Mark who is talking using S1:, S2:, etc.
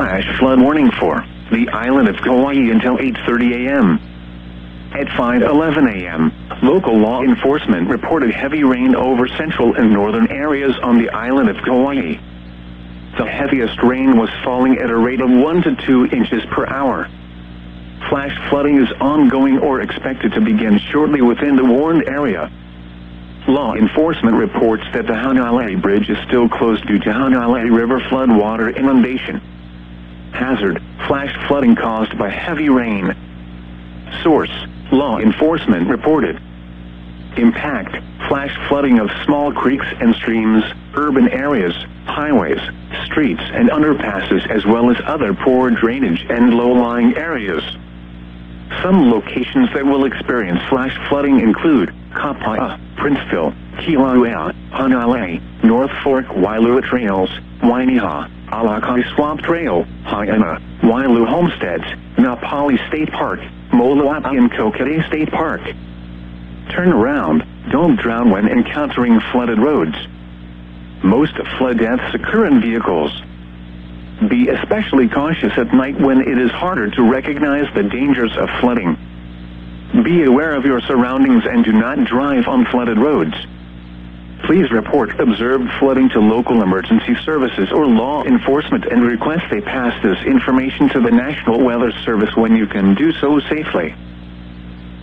S1: flash flood warning for the island of Kauai until 8:30 a.m. At 5:11 a.m., local law enforcement reported heavy rain over central and northern areas on the island of Kauai. The heaviest rain was falling at a rate of 1 to 2 inches per hour. Flash flooding is ongoing or expected to begin shortly within the warned area. Law enforcement reports that the Hanalei Bridge is still closed due to Hanalei River floodwater inundation. Hazard: flash flooding caused by heavy rain. Source: law enforcement reported. Impact: flash flooding of small creeks and streams, urban areas, highways, streets and underpasses, as well as other poor drainage and low-lying areas. Some locations that will experience flash flooding include Kapaa, Princeville, Kilauea, Hanalei, North Fork Wailua Trails, Wainiha, Alakai Swamp Trail, Haina, Wailu Homesteads, Napali State Park, Moloapi and Kokere State Park. Turn around, don't drown when encountering flooded roads. Most flood deaths occur in vehicles. Be especially cautious at night when it is harder to recognize the dangers of flooding. Be aware of your surroundings and do not drive on flooded roads. Please report observed flooding to local emergency services or law enforcement and request they pass this information to the National Weather Service when you can do so safely.